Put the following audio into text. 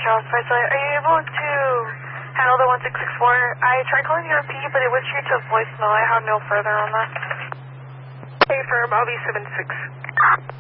Charles Presley. Are you able to handle the 1664? I tried calling the RP, but it went straight to voicemail. I have no further on that. Hey, firm, I'll be 76.